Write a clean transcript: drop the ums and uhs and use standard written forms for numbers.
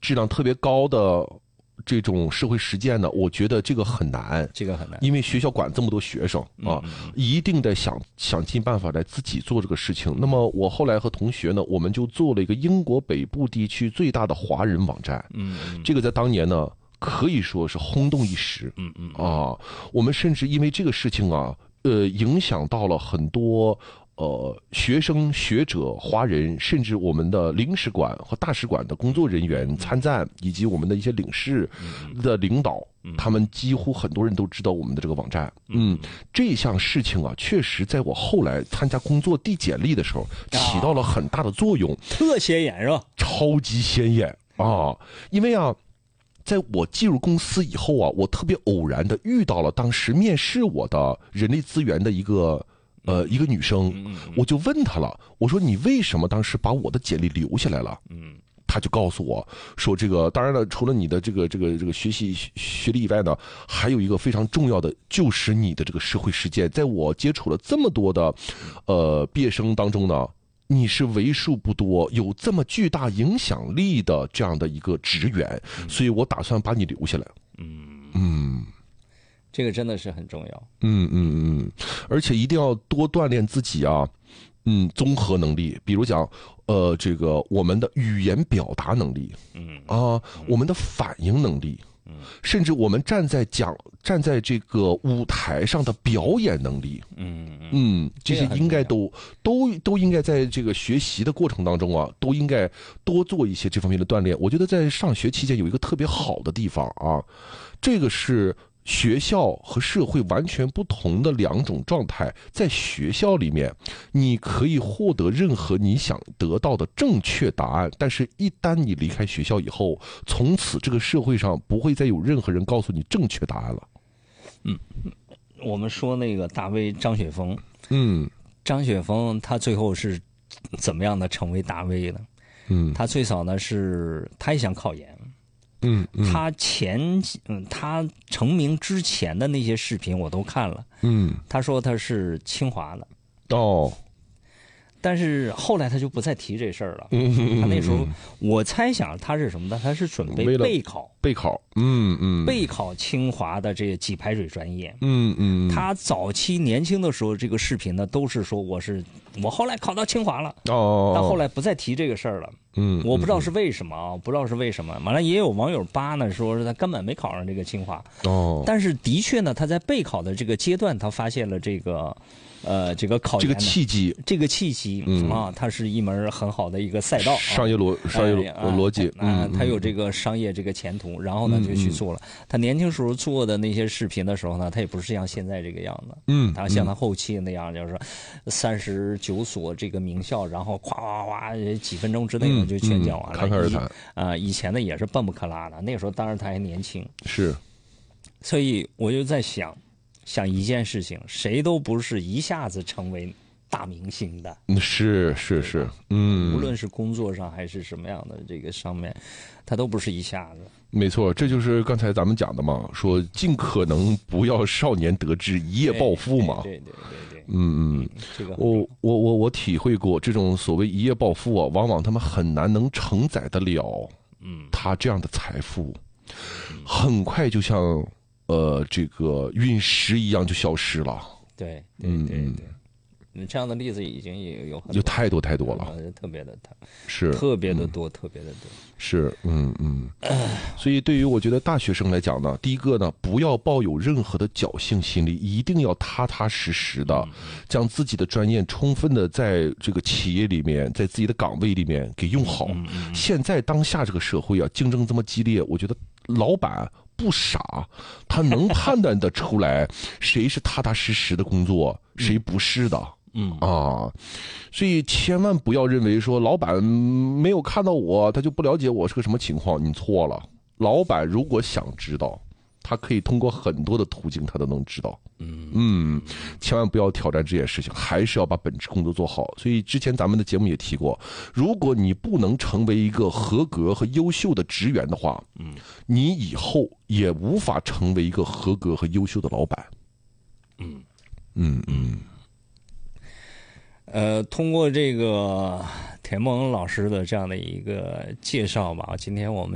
质量特别高的这种社会实践呢，我觉得这个很难，因为学校管这么多学生啊，一定得想尽办法来自己做这个事情。那么我后来和同学呢，我们就做了一个英国北部地区最大的华人网站，这个在当年呢可以说是轰动一时，我们甚至因为这个事情啊，影响到了很多学生、学者、华人，甚至我们的领事馆和大使馆的工作人员参赞，以及我们的一些领事的领导，他们几乎很多人都知道我们的这个网站。这项事情啊，确实在我后来参加工作递简历的时候起到了很大的作用， 特显眼是吧？ 超级显眼啊！因为啊，在我进入公司以后啊，我特别偶然的遇到了当时面试我的人力资源的一个女生，我就问她了，我说你为什么当时把我的简历留下来了？她就告诉我说，这个当然了，除了你的这个学历以外呢，还有一个非常重要的，就是你的这个社会实践。在我接触了这么多的毕业生当中呢，你是为数不多有这么巨大影响力的这样的一个职员，所以我打算把你留下来。 这个真的是很重要。 而且一定要多锻炼自己啊，综合能力，比如讲，这个我们的语言表达能力，我们的反应能力，甚至我们站在这个舞台上的表演能力，这些应该都应该在这个学习的过程当中啊，都应该多做一些这方面的锻炼。我觉得在上学期间有一个特别好的地方啊，这个是学校和社会完全不同的两种状态。在学校里面，你可以获得任何你想得到的正确答案，但是一旦你离开学校以后，从此这个社会上不会再有任何人告诉你正确答案了。 我们说那个大 V 张雪峰，张雪峰他最后是怎么样的成为大 V 的？他最早呢是他也想考研。他成名之前的那些视频我都看了。他说他是清华的。但是后来他就不再提这事儿了。他那时候我猜想他是什么呢？他是准备备考。备考清华的这几排水专业。他早期年轻的时候，这个视频呢都是说我后来考到清华了。但后来不再提这个事儿了。我不知道是为什么啊，不知道是为什么。完了也有网友扒呢，说是他根本没考上这个清华。但是的确呢，他在备考的这个阶段，他发现了这个考研这个契机啊，它是一门很好的一个赛道， 商业逻辑， 他有这个商业这个前途，然后呢就去做了。他年轻时候做的那些视频的时候呢，他也不是像现在这个样子，他像他后期那样，就是39所这个名校，然后夸几分钟之内呢就全讲完了， 侃侃而谈。 以前呢也是蹦不可拉的，那个时候当然他还年轻， 是， 所以我就在想一件事情，谁都不是一下子成为大明星的。 是， 无论是工作上还是什么样的这个上面，他都不是一下子。 没错，这就是刚才咱们讲的嘛，说尽可能不要少年得志一夜暴富嘛。 对。这个我体会过这种所谓一夜暴富啊，往往他们很难能承载得了，他这样的财富，很快就像这个陨石一样就消失了。 对，这样的例子已经也有很多， 有太多了， 特别的是特别的多， 是，所以对于我觉得大学生来讲呢，第一个呢，不要抱有任何的侥幸心理，一定要踏踏实实的将自己的专业充分的在这个企业里面，在自己的岗位里面给用好。现在当下这个社会啊，竞争这么激烈，我觉得老板不傻，他能判断得出来谁是踏踏实实的工作，谁不是的。所以千万不要认为说老板没有看到我，他就不了解我是个什么情况，你错了。老板如果想知道，他可以通过很多的途径，他都能知道。千万不要挑战这件事情，还是要把本职工作做好。所以之前咱们的节目也提过，如果你不能成为一个合格和优秀的职员的话，你以后也无法成为一个合格和优秀的老板。 通过这个田梦老师的这样的一个介绍吧，今天我们